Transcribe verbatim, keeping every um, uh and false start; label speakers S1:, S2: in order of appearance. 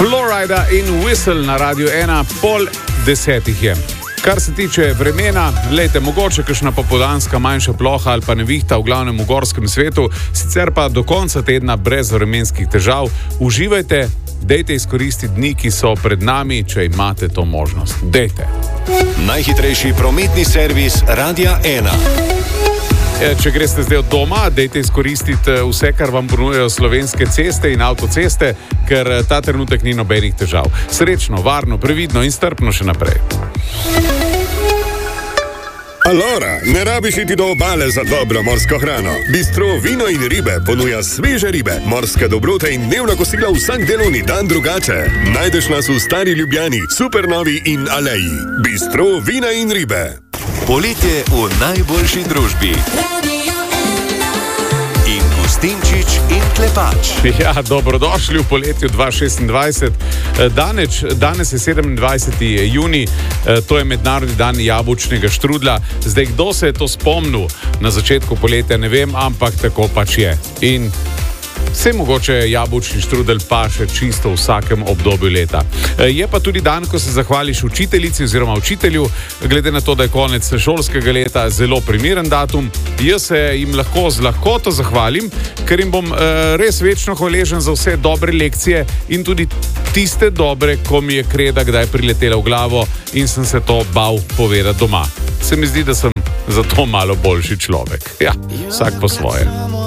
S1: Florida in Whistle na Radiu ena, pol desetih je. Kar se tiče vremena, lejte, mogoče kakšna popoldanska manjša ploha ali pa nevihta v glavnem v gorskem svetu, sicer pa do konca tedna brez vremenskih težav. Uživajte, dejte izkoristiti dni, ki so pred nami, če imate to možnost. Dejte.
S2: Najhitrejši prometni servis Radia ena.
S1: Če greste zdaj od doma, dejte izkoristiti vse, kar vam ponujajo slovenske ceste in avtoceste, ker ta trenutek ni nobenih težav. Srečno, varno, previdno in strpno še naprej.
S3: Alora, ne rabiš iti do obale za dobro morsko hrano. Bistro Vino in ribe ponuja sveže ribe, morske dobrote in dnevna kosila vsak delovni dan drugače. Najdeš nas v Stari Ljubljani, Supernovi in Aleji. Bistro Vina in ribe.
S2: Poletje v najboljši družbi. In Gustinčič in Klepač.
S1: Ja, dobrodošli v poletju dva tisoč šestindvajset. Danes, danes je sedemindvajseti junij, to je mednarodni dan jabolčnega štrudlja. Zdaj, kdo se je to spomnil na začetku poletja, ne vem, ampak tako pač je. In vse mogoče jabolčni štrudel pa še čisto v vsakem obdobju leta. Je pa tudi dan, ko se zahvališ učiteljici oziroma učitelju, glede na to, da je konec šolskega leta, zelo primeren datum. Jaz se jim lahko z lahkoto zahvalim, ker jim bom eh, res večno hvaležen za vse dobre lekcije in tudi tiste dobre, ko mi je kreda kdaj priletela v glavo in sem se to bal povedati doma. Se mi zdi, da sem zato malo boljši človek. Ja, vsak po svoje.